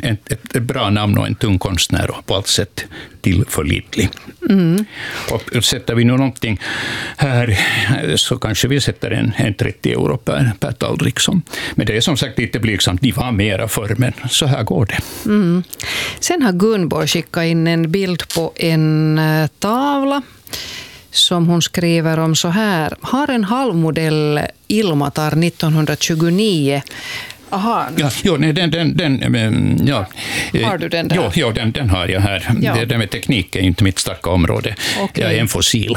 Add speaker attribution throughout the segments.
Speaker 1: ett bra namn och en tung konstnär och på allt sätt tillförlitlig. Och sätter vi nu någonting här så kanske vi sätter en 30 euro per tallrik. Men det är som sagt lite blygsamt, de var mera förr, men så här går det.
Speaker 2: Sen har Gunborg skickat in en bild på en tavla som hon skriver om så här. Har en halvmodell Ilmatar 1929. Aha.
Speaker 1: Ja,
Speaker 2: Har du den där?
Speaker 1: Ja, den har jag här. Ja. Det med teknik är inte mitt starka område. Okay. Jag är en fossil.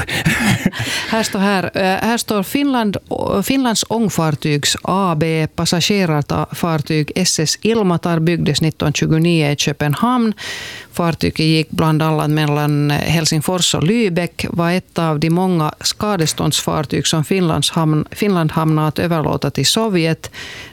Speaker 2: Här står Finlands ångfartygs AB passagerarfartyg SS Ilmatar byggdes 1929 i Köpenhamn. Fartyget gick bland annat mellan Helsingfors och Lübeck, var ett av de många skadeståndsfartyg som Finland hamnade att överlåta till Sovjet.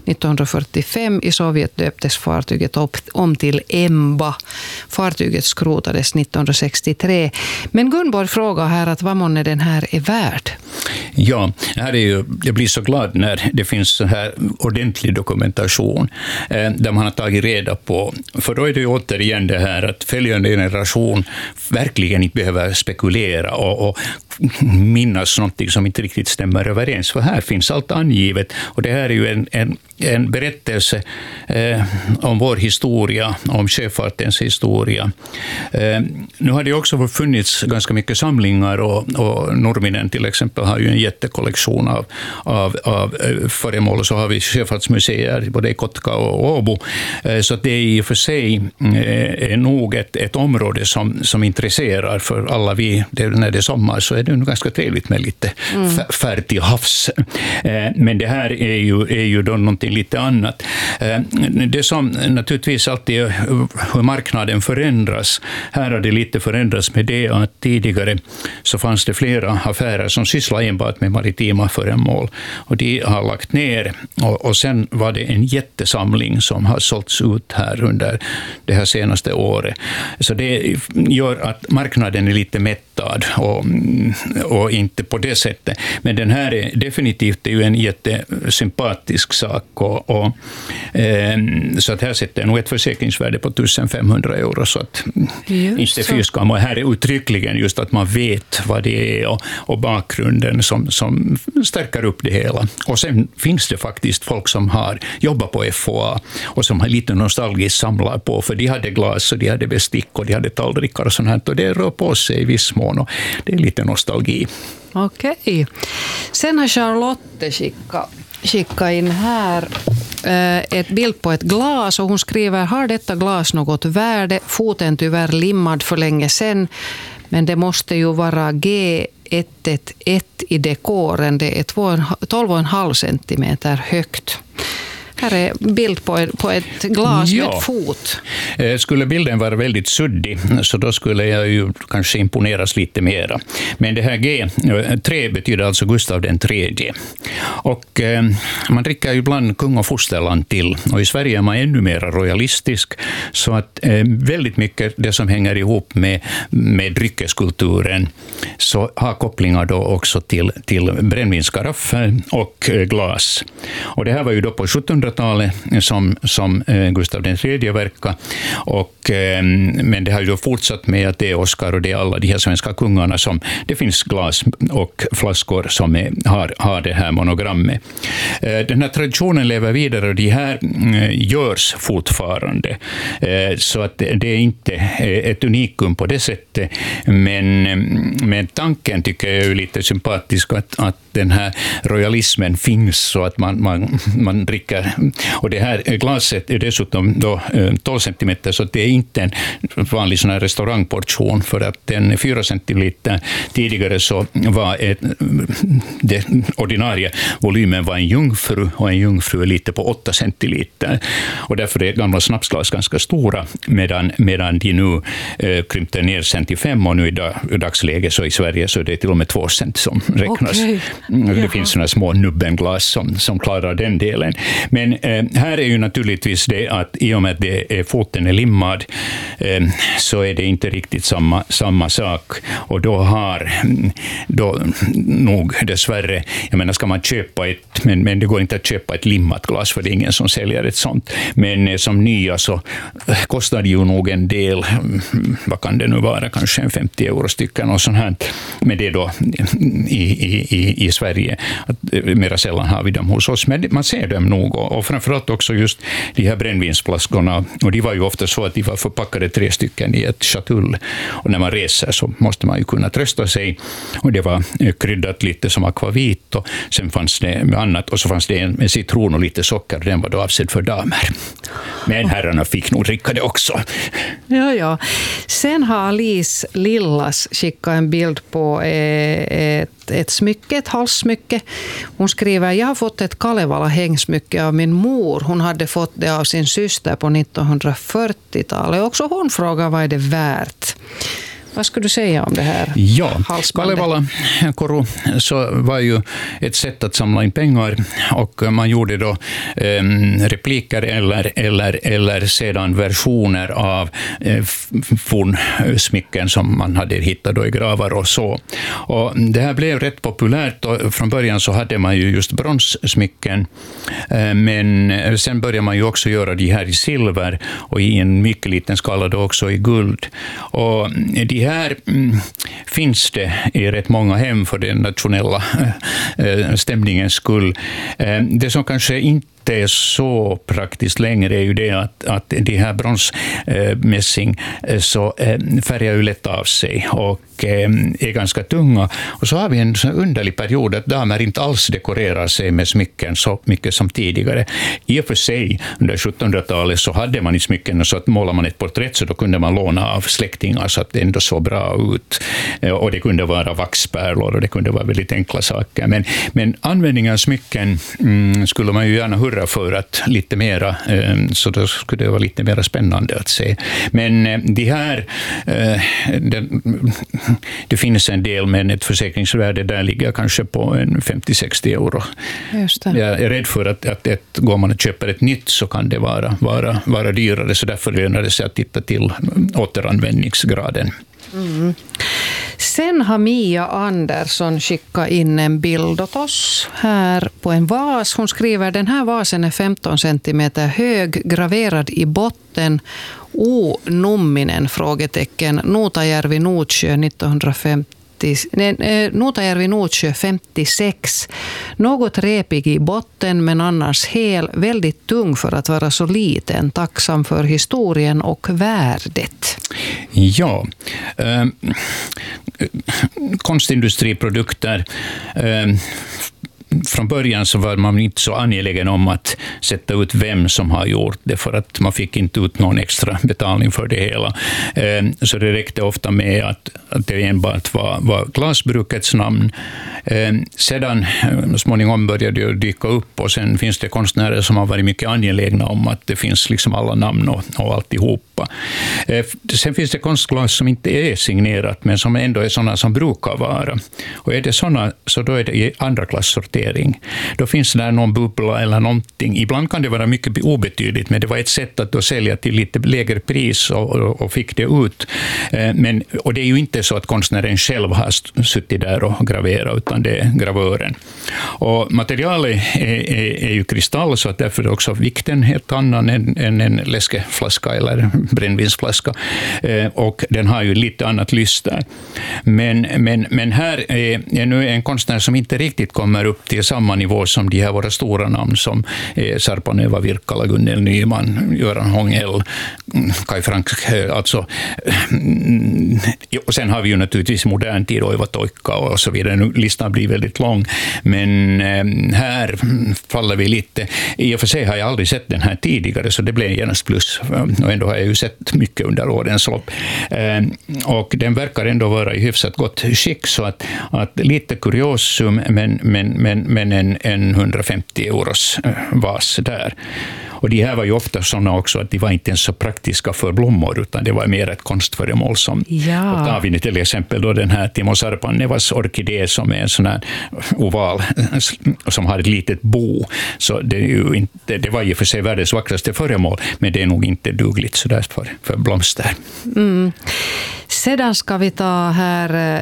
Speaker 2: 1945 i Sovjet döptes fartyget om till Emba. Fartyget skrotades 1963. Men Gunborg frågar här att vad månne den här är värd?
Speaker 1: Ja, jag blir så glad när det finns så här ordentlig dokumentation där man har tagit reda på, för då är det ju återigen det här att följande generation verkligen inte behöver spekulera och minnas någonting som inte riktigt stämmer överens, för här finns allt angivet, och det här är ju en berättelse om vår historia, om sjöfartens historia. Nu har det också funnits ganska mycket samlingar, och Nurminen till exempel har ju en jättekollektion av föremål, och så har vi sjöfartsmuseer både i Kotka och Åbo, så det är i och för sig nog ett område som intresserar för alla vi. När det är sommar så är det ganska trevligt med lite färd till havs. Men det här är ju då någonting lite annat. Det som naturligtvis alltid är hur marknaden förändras. Här har det lite förändrats med det att tidigare så fanns det flera affärer som sysslar enbart med maritima föremål, och de har lagt ner, och sen var det en jättesamling som har sålts ut här under det här senaste året. Så det gör att marknaden är lite mättad och inte på det sättet. Men den här är definitivt ju en jättesympatisk sak, och så att här sätter nog ett försäkringsvärde på 1500 euro, så att inte fyskam. Och här är uttryckligen just att man vet vad det är och bakgrunden som stärker upp det hela. Och sen finns det faktiskt folk som har jobbat på FOA och som har lite nostalgiskt samlat på, för de hade glas och de hade bestick och de hade tallrikar och sånt här, och det rör på sig i viss mån, och det är lite nostalgi.
Speaker 2: Okej. Sen har Charlotte skickat in här ett bild på ett glas, och hon skriver: har detta glas något värde? Foten tyvärr limmad för länge sedan, men det måste ju vara G111 i dekoren. Det är 12,5 centimeter högt. Här är bild på ett glas med fot.
Speaker 1: Skulle bilden vara väldigt suddig så då skulle jag ju kanske imponeras lite mera. Men det här G3 betyder alltså Gustav den tredje. Och man dricker ju ibland kung och fosterland till. Och i Sverige är man ännu mer royalistisk. Så att väldigt mycket det som hänger ihop med dryckeskulturen så har kopplingar då också till brännvinskaraffer och glas. Och det här var ju då på 1700-talet som Gustav den tredje verkade. Men det har ju då fortsatt med att det är Oscar och det är alla de här svenska kungarna som det finns glas och flaskor som har det här monogrammet. Den här traditionen lever vidare och de här görs fortfarande. Så att det är inte ett unikum på det sättet. Men tanken tycker jag är lite sympatisk att den här royalismen finns så att man dricker. Och det här glaset är dessutom då 12 centimeter, så det är inte en vanlig sån här restaurangportion, för att den 4 centiliter tidigare så var det ordinarie volymen var en jungfru, och en jungfru är lite på 8 centiliter. Och därför är gamla snapsglas ganska stora, medan de nu krympte ner sen till 5, och nu i dagsläget så i Sverige så är det till och med 2 cent som räknas. Okay. Det finns såna små nubbenglas som klarar den delen. Men här är ju naturligtvis det att i och med att foten är limmad så är det inte riktigt samma sak. Och då nog dessvärre, jag menar, ska man köpa ett, men det går inte att köpa ett limmat glas, för det är ingen som säljer ett sånt. Men som nya så kostar det ju nog en del, vad kan det nu vara, kanske en 50 euro stycken och sånt här. Men det är då i Sverige. Mera sällan har vi dem hos oss, men man ser dem nog. Och framförallt också just de här brännvinsflaskorna, och de var ju ofta så att de var förpackade 3 stycken i ett chatull. Och när man reser så måste man ju kunna trösta sig. Och det var kryddat lite som akvavit, och sen fanns det annat, och så fanns det en citron och lite socker. Den var då avsedd för damer. Men herrarna fick nog dricka det också.
Speaker 2: Ja. Sen har Alice Lillas skickat en bild på ett smycke, ett halssmycke. Hon skriver: jag har fått ett Kalevala hängsmycke av min mor. Hon hade fått det av sin syster på 1940-talet. Också hon frågar vad är det värt. Vad skulle du säga om det här?
Speaker 1: Ja, Kalevala koru så var ju ett sätt att samla in pengar, och man gjorde då repliker eller sedan versioner av fornsmycken som man hade hittat då i gravar och så. Och det här blev rätt populärt, och från början så hade man ju just bronssmycken, men sen började man ju också göra de här i silver och i en mycket liten skala då också i guld. Och de här finns det i rätt många hem för den nationella stämningens skull. Det som kanske inte är så praktiskt längre är ju det att de här bronsmässing så färgar ju lätt av sig och är ganska tunga. Och så har vi en sån underlig period att damer inte alls dekorerar sig med smycken så mycket som tidigare. I och för sig, under 1700-talet så hade man i smycken så att målar man ett porträtt så då kunde man låna av släktingar så att det ändå såg bra ut. Och det kunde vara vaxpärlor och det kunde vara väldigt enkla saker. Men användningen av smycken skulle man ju gärna hurra för att lite mera, så då skulle det vara lite mer spännande att se. Men de här, det finns en del, men ett försäkringsvärde där ligger kanske på en 50-60 euro. Just det. Jag är rädd för att går man och köper ett nytt så kan det vara dyrare, så därför lönar det sig att titta till återanvändningsgraden. Mm.
Speaker 2: Sen har Mia Andersson skickat in en bild åt oss här på en vas. Hon skriver: den här vasen är 15 centimeter hög, graverad i botten. Numminen? Frågetecken. Nuutajärvi Nuutsjö 56. Något repig i botten men annars hel. Väldigt tung för att vara så liten. Tacksam för historien och värdet.
Speaker 1: Ja, konstindustriprodukter. Från början så var man inte så angelägen om att sätta ut vem som har gjort det, för att man fick inte ut någon extra betalning för det hela. Så det räckte ofta med att det enbart var glasbrukets namn. Sedan småningom började det dyka upp, och sen finns det konstnärer som har varit mycket angelägna om att det finns liksom alla namn och alltihopa. Sen finns det konstglas som inte är signerat men som ändå är sådana som brukar vara. Och är det sådana så då är det i andra klassortering. Då finns det där någon bubbla eller någonting. Ibland kan det vara mycket obetydligt, men det var ett sätt att då sälja till lite lägre pris och fick det ut. Och det är ju inte så att konstnären själv har suttit där och graverat, utan det är gravören. Och materialet är ju kristall, så att därför är också vikten helt annan än en läskeflaska eller brännvinsflaska. Och den har ju lite annat lyster. Men här är nu en konstnär som inte riktigt kommer upp till samma nivå som de här våra stora namn som Sarpanöva Virkala, Gunnel Nyman, Göran Hångell, Kai Frank, alltså. Och sen har vi ju naturligtvis modern tid, Oiva Toikka och så vidare. Nu listan blir väldigt lång, men här faller vi lite. I och för sig har jag aldrig sett den här tidigare, så det blev genast plus. Och ändå har jag ju sett mycket under årens lopp. Och den verkar ändå vara i hyfsat gott skick, så att lite kuriosum, men en 150 euros vas där. Och de här var ju ofta sådana också att de var inte ens så praktiska för blommor, utan det var mer ett konstföremål som tar vi till exempel då den här Timo Sarpanevas orkidé som är en sån här oval som har ett litet bo. Så det är ju inte, det var ju för sig världens vackraste föremål, men det är nog inte dugligt så där för blomster.
Speaker 2: Sedan ska vi ta här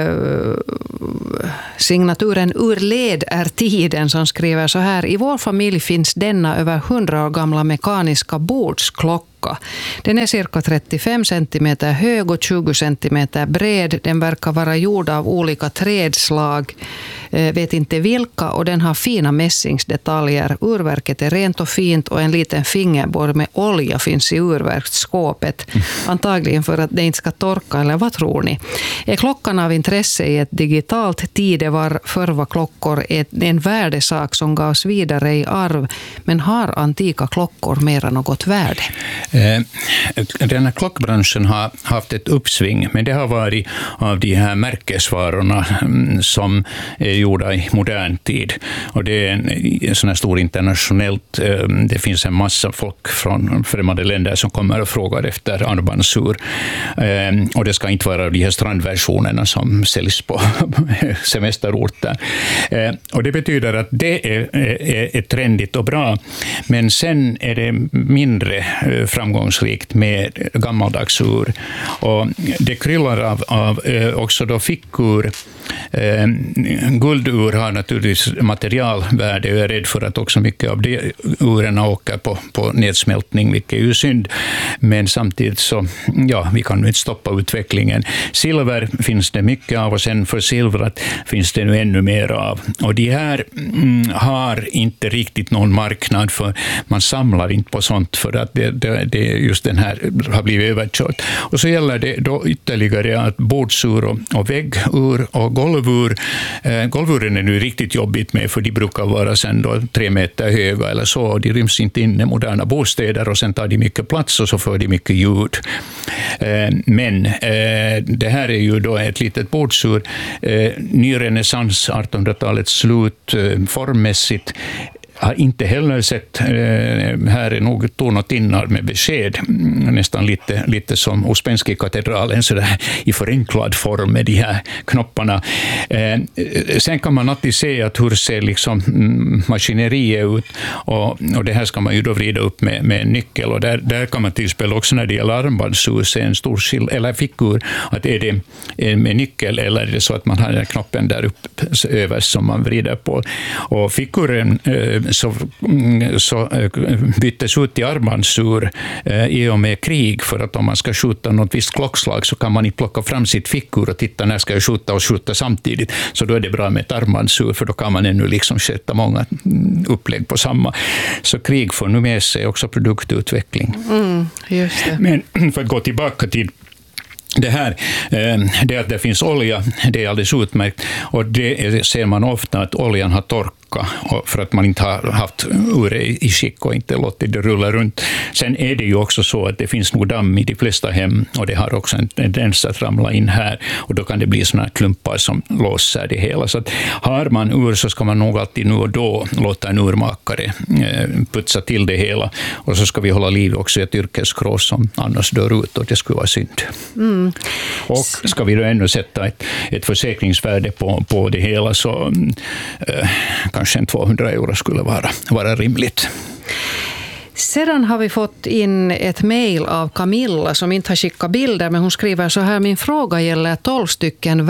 Speaker 2: signaturen Ur led är tiden som skriver så här: i vår familj finns denna över 100 år gamla mekaniska bordsklocka. Den är cirka 35 centimeter hög och 20 centimeter bred. Den verkar vara gjord av olika trädslag, vet inte vilka, och den har fina mässingsdetaljer. Urverket är rent och fint och en liten fingerborr med olja finns i urverksskåpet. Antagligen för att det inte ska torka, eller vad tror ni? Är klockan av intresse i ett digitalt tidevar? Förr var klockor en värdesak som gavs vidare i arv, men har antika klockor mera något värde?
Speaker 1: Den här klockbranschen har haft ett uppsving, men det har varit av de här märkesvarorna som är gjorda i modern tid. Och det är en sån här stor internationellt, det finns en massa folk från främmande länder som kommer och frågar efter armbandsur. Och det ska inte vara de här strandversionerna som säljs på semesterorter. Och det betyder att det är trendigt och bra, men sen är det mindre framgångsrikt med gammaldags ur. Och det kryllar av också då fickur. Guldur har naturligtvis materialvärde, och jag är rädd för att också mycket av de urarna åker på nedsmältning, vilket är ju synd. Men samtidigt så, vi kan inte stoppa utvecklingen. Silver finns det mycket av, och sen för silvret finns det nu ännu mer av. Och de här har inte riktigt någon marknad, för man samlar inte på sånt, för att det just den här har blivit överkört. Och så gäller det då ytterligare att bordsur och väggur och golvur. Golvuren är nu riktigt jobbigt med, för de brukar vara sen då 3 meter höga eller så, och de ryms inte in i moderna bostäder, och sen tar de mycket plats och så får de mycket ljud. Men det här är ju då ett litet bordsur, ny renässans, 1800-talets slut, formmässigt. Har inte heller sett, här är nog torn och tinnar med besked, nästan lite som Uspensky katedralen, så där i förenklad form med de här knopparna. Sen kan man alltid se att hur ser liksom maskineriet ut, och det här ska man ju då vrida upp med en nyckel, och där kan man till exempel också när det gäller armbandsur se en stor eller fickur, att är det med nyckel eller är det så att man har den knoppen där uppe överst som man vrider på. Och fickuren så byttes ut i armbandsur i och med krig, för att om man ska skjuta något visst klockslag så kan man inte plocka fram sitt fickur och titta när ska jag skjuta och skjuta samtidigt. Så då är det bra med ett armbandsur, för då kan man ännu liksom sätta många upplägg på samma. Så krig får nu med sig också produktutveckling.
Speaker 2: Just det.
Speaker 1: Men för att gå tillbaka till det här, det att det finns olja, det är alldeles utmärkt, och det ser man ofta att oljan har torkat för att man inte har haft ur i skick och inte låtit det rulla runt. Sen är det ju också så att det finns nog damm i de flesta hem, och det har också en tendens att ramla in här, och då kan det bli såna klumpar som låser det hela. Så att har man ur så ska man nog alltid nu och då låta en urmakare putsa till det hela, och så ska vi hålla liv också i ett yrkeskrå som annars dör ut, och det skulle vara synd. Och ska vi då ännu sätta ett försäkringsvärde på det hela, så kanske 200 euro skulle vara rimligt.
Speaker 2: Sedan har vi fått in ett mejl av Camilla som inte har skickat bilder, men hon skriver så här: min fråga gäller 12 stycken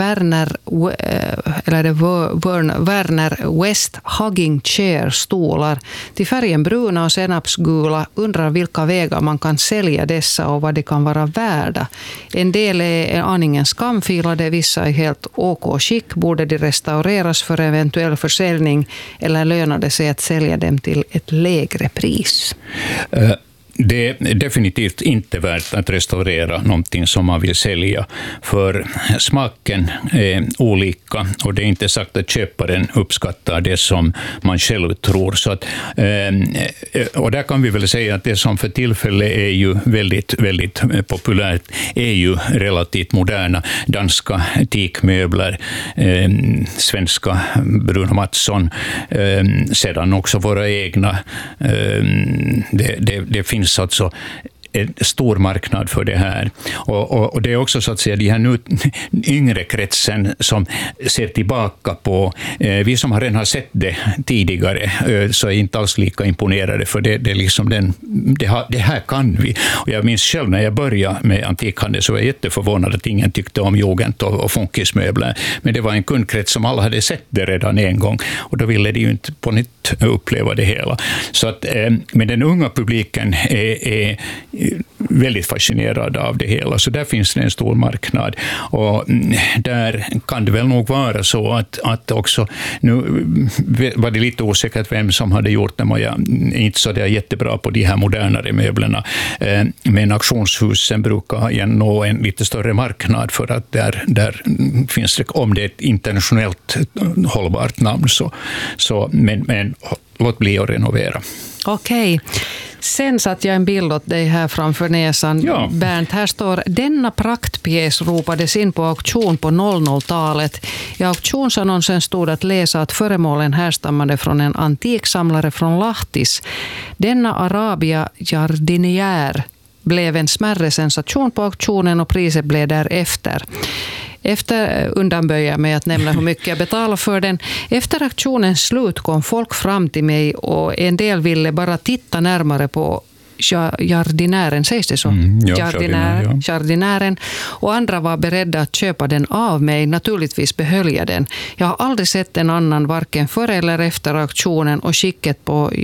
Speaker 2: Werner West Hugging Chair stolar till färgen bruna och senapsgula. Undrar vilka vägar man kan sälja dessa och vad de kan vara värda. En del är aningen skamfilade, vissa är helt OK skick. Borde de restaureras för eventuell försäljning, eller lönar det sig att sälja dem till ett lägre pris?
Speaker 1: det är definitivt inte värt att restaurera någonting som man vill sälja, för smaken är olika och det är inte sagt att köparen uppskattar det som man själv tror. Så att, och där kan vi väl säga att det som för tillfället är ju väldigt, väldigt populärt är ju relativt moderna danska teakmöbler, svenska Bruno Mattsson, sedan också våra egna. Det finns alltså en stor marknad för det här. Och det är också så att säga de här nu yngre kretsen som ser tillbaka på, vi som redan har sett det tidigare så är inte alls lika imponerade, för det är liksom det här kan vi. Och jag minns själv när jag började med antikhandel så var jag jätteförvånad att ingen tyckte om jugend och funkismöbler. Men det var en kundkrets som alla hade sett det redan en gång och då ville de ju inte på nytt uppleva det hela. Så att, men den unga publiken är väldigt fascinerad av det hela, så där finns det en stor marknad. Och där kan det väl nog vara så att också, nu var det lite osäkert vem som hade gjort dem och jag är inte så där jättebra på de här modernare möblerna, men auktionshusen brukar nå en lite större marknad för att där finns det, om det är ett internationellt hållbart namn så men låt bli att renovera.
Speaker 2: Okej. Sen satt jag en bild åt dig här framför näsan. Ja. Bernt, här står: denna praktpjäs ropades in på auktion på 00-talet. I auktionsannonsen stod att läsa att föremålen härstammade från en antiksamlare från Lahtis. Denna Arabia Jardinière blev en smärre sensation på auktionen och priset blev därefter. Efter undanböja med att nämna hur mycket jag betalar för den. Efter auktionens slut kom folk fram till mig och en del ville bara titta närmare på jardinären, sägs det så? Jardinären. Och andra var beredda att köpa den av mig. Naturligtvis behöll jag den. Jag har aldrig sett en annan, varken före eller efter auktionen, och skicket på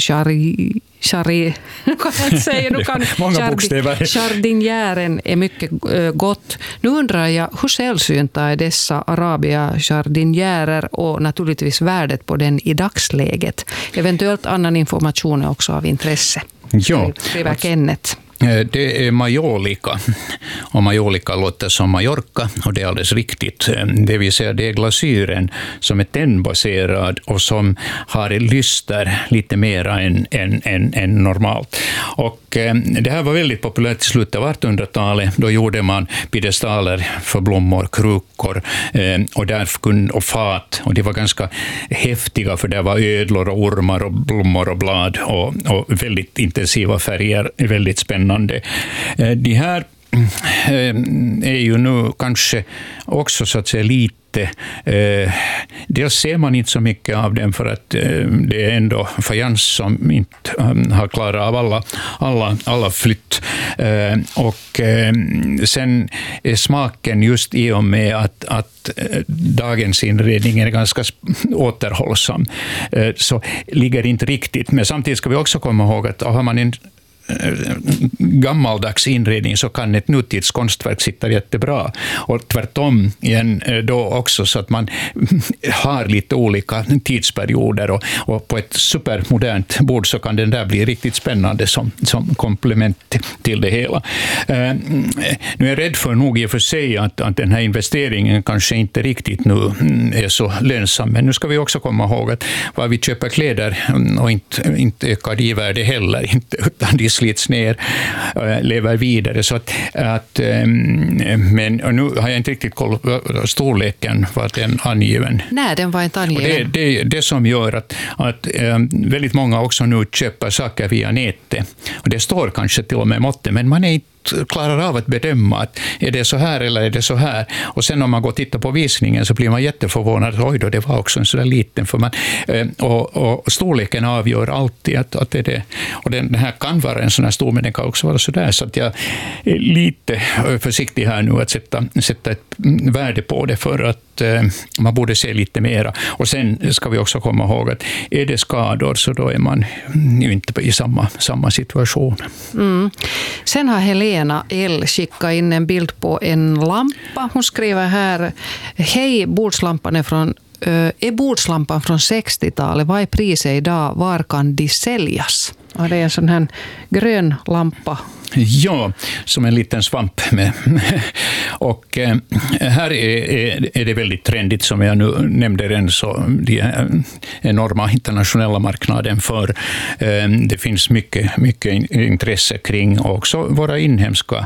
Speaker 2: jardinären är mycket gott. Nu undrar jag, hur sällsynta är dessa Arabia jardinärer och naturligtvis värdet på den i dagsläget? Eventuellt annan information är också av intresse.
Speaker 1: Ja,
Speaker 2: skriver Kenneth.
Speaker 1: Det är majolika, och majolika låter som Mallorca, och det är alldeles riktigt. Det vill säga det är glasyren som är tennbaserad och som har lyster lite mera än normalt. Och det här var väldigt populärt i slutet av 1800-talet. Då gjorde man piedestaler för blommor, krukor och fat, och det var ganska häftiga, för det var ödlor och ormar och blommor och blad och väldigt intensiva färger, väldigt spännande. De här är ju nu kanske också så att säga lite, dels ser man inte så mycket av dem för att det är ändå fajans som inte har klarat av alla flytt, och sen är smaken just i och med att dagens inredning är ganska återhållsam, så ligger inte riktigt. Men samtidigt ska vi också komma ihåg att har man en gammaldags inredning så kan ett nutids konstverk sitta jättebra, och tvärtom igen då också, så att man har lite olika tidsperioder, och på ett supermodernt bord så kan den där bli riktigt spännande som komplement till det hela. Nu är jag rädd för nog i och för sig att den här investeringen kanske inte riktigt nu är så lönsam, men nu ska vi också komma ihåg att vad vi köper kläder och inte ökar i värde heller, utan de slits ner, lever vidare. Så men nu har jag inte riktigt koll på storleken, var den angiven.
Speaker 2: Nej, den var inte angiven.
Speaker 1: Det som gör att väldigt många också nu köper saker via nätet. Och det står kanske till och med måttet, men man är inte klarar av att bedöma att är det så här eller är det så här. Och sen om man går och tittar på visningen så blir man jätteförvånad. Oj då, det var också en sån där liten. För man, och storleken avgör alltid att det är det. Och den här kan vara en sån här stor, men den kan också vara så där. Så att jag är lite försiktig här nu att sätta ett värde på det, för att man borde se lite mera. Och sen ska vi också komma ihåg att är det skador så då är man ju inte i samma situation.
Speaker 2: Mm. Sen har Helena L skickat in en bild på en lampa. Hon skriver här: hej, bordslampan är från är bordslampan från 60-talet? Vad är priset idag? Var kan de säljas? Och det är en sån här grön lampa.
Speaker 1: Ja, som en liten svamp med. Och här är det väldigt trendigt, som jag nu nämnde redan, så de enorma internationella marknaden för. Det finns mycket intresse kring också våra inhemska.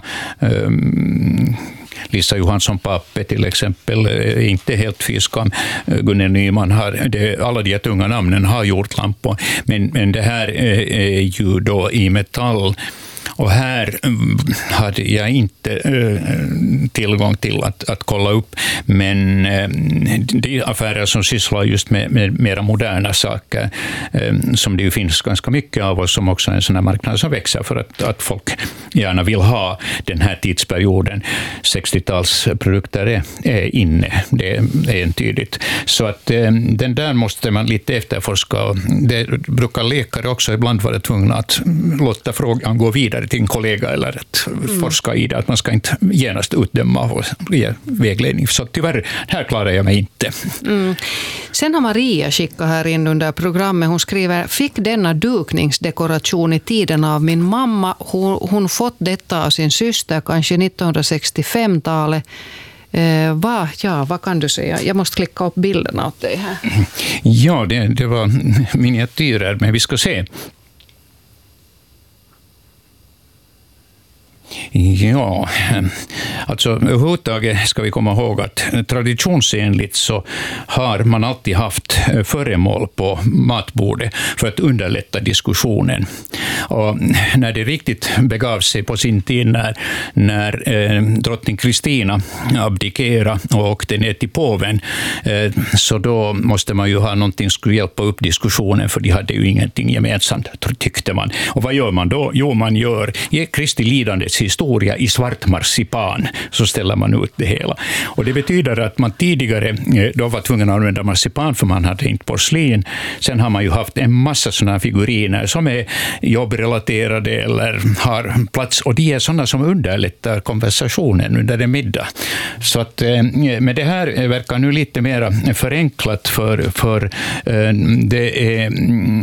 Speaker 1: Lisa Johansson Pappe till exempel är inte helt fiskam. Gunnel Nyman har, alla de tunga namnen har gjort lampor, men det här är ju då i metall. Och här hade jag inte tillgång till att kolla upp, men det är affärer som sysslar just med mera moderna saker, som det ju finns ganska mycket av, och som också är en sån här marknad som växer för att folk gärna vill ha den här tidsperioden. 60-talsprodukter är inne, det är entydigt. Så att den där måste man lite efterforska. Det brukar läkare också ibland vara tvungna att låta frågan gå vidare till en kollega eller att forska i det, att man ska inte genast utdöma och ge vägledning. Så tyvärr, här klarar jag mig inte.
Speaker 2: Sen har Maria skickat här in under programmet. Hon skriver: fick denna dukningsdekoration i tiden av min mamma. Hon fått detta av sin syster, kanske 1965-talet. Vad kan du säga? Jag måste klicka upp bilderna åt dig här.
Speaker 1: Ja, det var miniatyrer, men vi ska se. Ja, alltså överhuvudtaget ska vi komma ihåg att traditionsenligt så har man alltid haft föremål på matbordet för att underlätta diskussionen. Och när det riktigt begav sig på sin tid när drottning Kristina abdikerade och åkte ner till påven, så då måste man ju ha någonting som skulle hjälpa upp diskussionen, för de hade ju ingenting gemensamt, tyckte man. Och vad gör man då? Jo, man gör Kristi lidandets historia i svart marsipan, så ställer man ut det hela. Och det betyder att man tidigare då var tvungen att använda marsipan, för man hade inte porslin. Sen har man ju haft en massa sådana figuriner som är jobbrelaterade eller har plats, och de är sådana som underlättar konversationen under en middag. Så att men det här verkar nu lite mer förenklat, för det är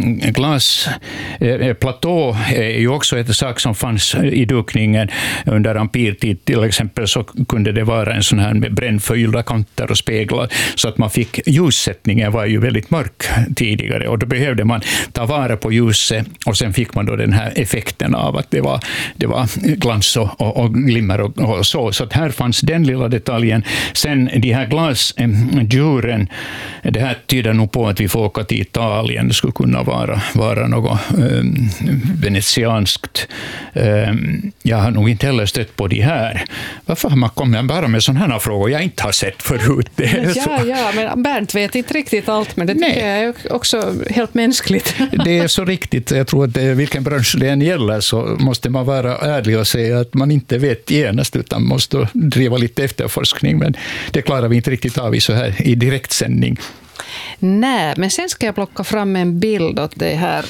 Speaker 1: glasplatå är ju också ett sak som fanns i dukningen under empirtid. Till exempel så kunde det vara en sån här med brännförgyllda kanter och speglar, så att man fick ljussättningen var ju väldigt mörk tidigare, och då behövde man ta vara på ljuset, och sen fick man då den här effekten av att det var glans och glimmer och så. Så att här fanns den lilla detaljen. Sen de här glasdjuren, det här tyder nog på att vi får åka till Italien. Det skulle kunna vara något venetianskt. Jag har nog inte heller stött på de här. Varför har man kommit bara med sådana här frågor jag inte har sett förut?
Speaker 2: Ja, men Bernt vet inte riktigt allt, men det tycker jag är också helt mänskligt.
Speaker 1: Det är så riktigt. Jag tror att vilken bransch det än gäller så måste man vara ärlig och säga att man inte vet genast, utan måste driva lite efterforskning, men det klarar vi inte riktigt av så här i direktsändning.
Speaker 2: Nej, men sen ska jag plocka fram en bild åt dig här.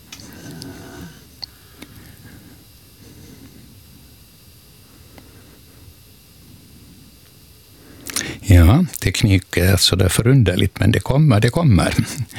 Speaker 1: Ja, teknik är så där förunderligt, men det kommer.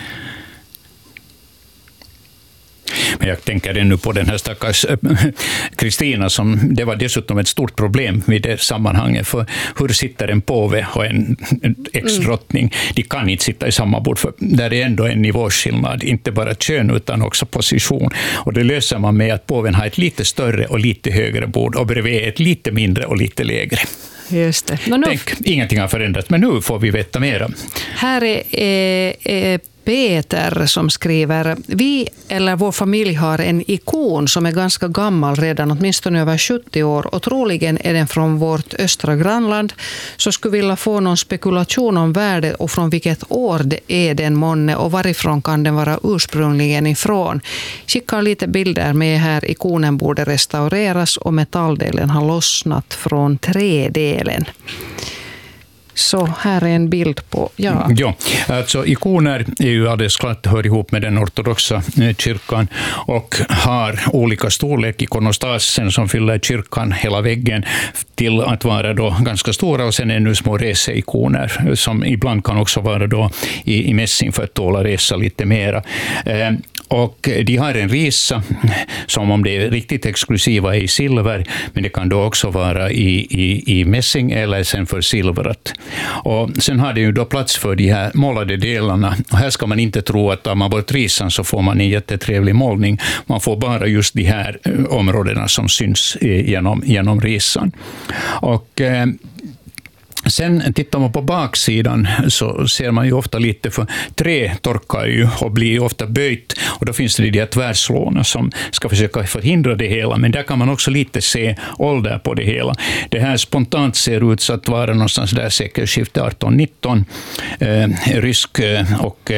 Speaker 1: Men jag tänker ännu på den här stackars Kristina, som det var dessutom ett stort problem vid det sammanhanget, för hur sitter en påve och en ex-drottning? De kan inte sitta i samma bord, för där är ändå en nivåskillnad, inte bara kön utan också position. Och det löser man med att påven har ett lite större och lite högre bord och bredvid ett lite mindre och lite lägre.
Speaker 2: Just det.
Speaker 1: Tänk, ingenting har förändrats, men nu får vi veta mera.
Speaker 2: Här är Peter som skriver: vi eller vår familj har en ikon som är ganska gammal redan, åtminstone över 70 år, och troligen är den från vårt östra grannland. Så skulle vilja få någon spekulation om värdet och från vilket år det är den månne och varifrån kan den vara ursprungligen ifrån. Skickar lite bilder med här. Ikonen borde restaureras och metalldelen har lossnat från trädelen. Så här är en bild på,
Speaker 1: Ja, alltså ikoner är ju alldeles klart hör ihop med den ortodoxa kyrkan och har olika storlek. Ikonostasen som fyller kyrkan hela väggen till att vara då ganska stora, och sen ännu små reseikoner som ibland kan också vara då i mässing för att tåla resa lite mera. Och de har en risa som, om det är riktigt exklusiva, är i silver, men det kan då också vara i mässing eller sen för silvret. Och sen har det ju då plats för de här målade delarna. Och här ska man inte tro att tar man bort risan så får man en jättetrevlig målning. Man får bara just de här områdena som syns genom risan. Och sen tittar man på baksidan så ser man ju ofta lite, för trä torkar ju och blir ofta böjt, och då finns det de här tvärslåna som ska försöka förhindra det hela, men där kan man också lite se ålder på det hela. Det här spontant ser ut så att vara någonstans där sekelskiftet 18-19, rysk och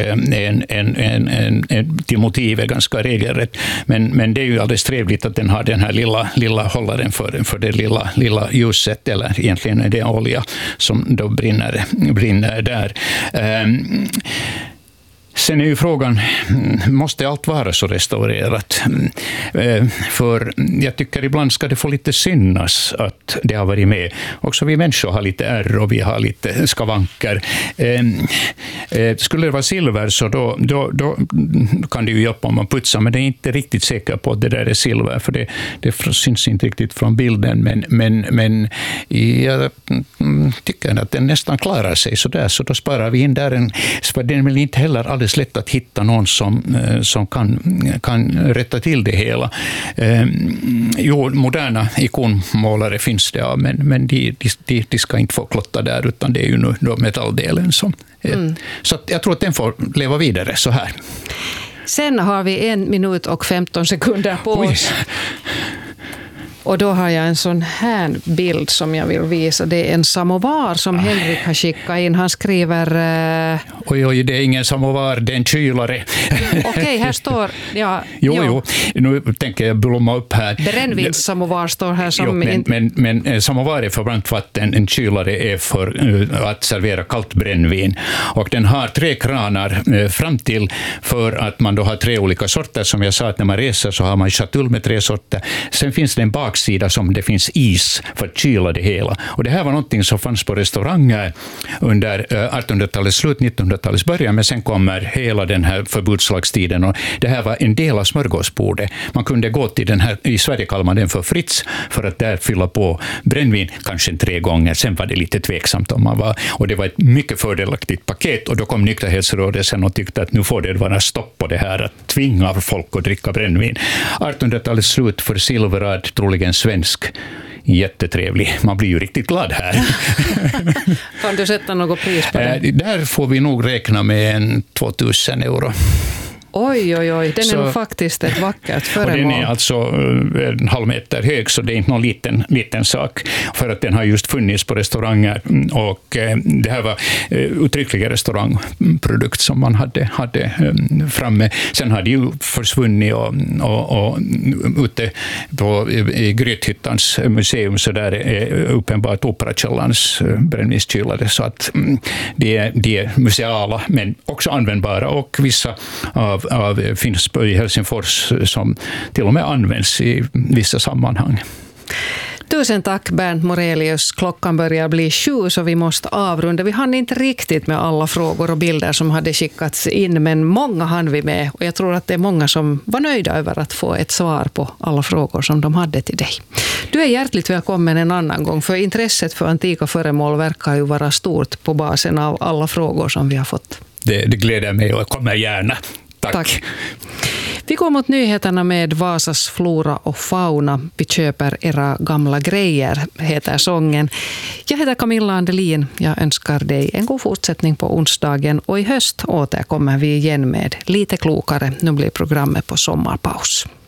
Speaker 1: till motivet ganska regelrätt, men det är ju alldeles trevligt att den har den här lilla hållaren för det lilla ljuset, eller egentligen är det olja som då brinner där. Sen är ju frågan, måste allt vara så restaurerat? För jag tycker ibland ska det få lite synas att det har varit med. Också vi människor har lite ärr och vi har lite skavanker. Skulle det vara silver så då kan det ju hjälpa om man putsar, men det är inte riktigt säker på att det där är silver, för det syns inte riktigt från bilden. Men jag tycker att den nästan klarar sig så där, så då sparar vi in där för den vill inte heller alldeles lätt att hitta någon som kan rätta till det hela. Moderna ikonmålare finns det, men de ska inte få klotta där, utan det är ju nu då metalldelen som så att jag tror att den får leva vidare så här.
Speaker 2: Sen har vi 1 minut och 15 sekunder på oss. Och då har jag en sån här bild som jag vill visa. Det är en samovar som Henrik har skickat in. Han skriver...
Speaker 1: Oj, det är ingen samovar, det är en kylare.
Speaker 2: Okej, här står... Ja,
Speaker 1: jo, nu tänker jag blomma upp här.
Speaker 2: Brännvinssamovar står här som...
Speaker 1: Men samovar är för varmt vatten, en kylare är för att servera kallt brännvin. Och den har 3 kranar fram till, för att man då har 3 olika sorter. Som jag sa, att när man reser så har man chatull med 3 sorter. Sen finns det en baksida som det finns is för att kyla det hela. Och det här var någonting som fanns på restauranger under 1800-talets slut, 1900-talets början, men sen kommer hela den här förbudslagstiden, och det här var en del av smörgåsbordet. Man kunde gå till den här, i Sverige kallar man den för Fritz, för att där fylla på brännvin kanske 3 gånger. Sen var det lite tveksamt om man var, och det var ett mycket fördelaktigt paket, och då kom nykterhetsrörelsen och tyckte att nu får det vara stopp på det här att tvinga folk att dricka brännvin. 1800-talets slut för Silverad, troligen svensk, jättetrevlig. Man blir ju riktigt glad här.
Speaker 2: Kan du sätta något pris på det?
Speaker 1: Där får vi nog räkna med en 2000 euro.
Speaker 2: Oj, den är nog faktiskt ett vackert föremål.
Speaker 1: Och den är alltså 1,5 meter hög, så det är inte någon liten sak, för att den har just funnits på restauranger, och det här var uttryckliga restaurangprodukt som man hade framme. Sen har det ju försvunnit och ute i Grythyttans museum så där är uppenbart Operakällarens brännvinskylare, så att det är museala men också användbara, och vissa finns i Helsingfors som till och med används i vissa sammanhang.
Speaker 2: Tusen tack Bernt Morelius. Klockan börjar bli 7 så vi måste avrunda. Vi hann inte riktigt med alla frågor och bilder som hade skickats in, men många hann vi med, och jag tror att det är många som var nöjda över att få ett svar på alla frågor som de hade till dig. Du är hjärtligt välkommen en annan gång, för intresset för antika föremål verkar ju vara stort på basen av alla frågor som vi har fått. Det
Speaker 1: gläder mig och jag kommer gärna. Tack.
Speaker 2: Vi går mot nyheterna med Vasas flora och fauna. Vi köper era gamla grejer, heter sången. Jag heter Camilla Andelin. Jag önskar dig en god fortsättning på onsdagen, och i höst återkommer vi igen med lite klokare. Nu blir programmet på sommarpaus.